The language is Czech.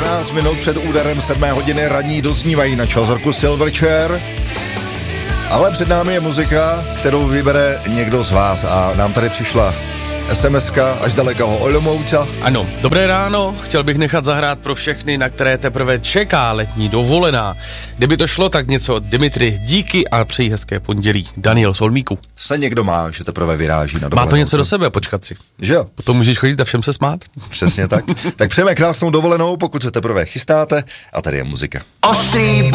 12 minut před úderem 7 hodiny ranní doznívají na Čelzorku Silverchair. Ale před námi je muzika, kterou vybere někdo z vás a nám tady přišla SMS-ka až z dalekého Olomouca. Ano, dobré ráno, chtěl bych nechat zahrát pro všechny, na které teprve čeká letní dovolená. Kdyby to šlo, tak něco od Dimitry, díky a přeji hezké pondělí. Daniel z Olmíku. Se někdo má, že teprve vyráží na dovolenou. Má to něco do sebe, počkat si. Že jo? Potom můžeš chodit a všem se smát. Přesně tak. Tak přejeme krásnou dovolenou, pokud se teprve chystáte, a tady je muzika. Ostrý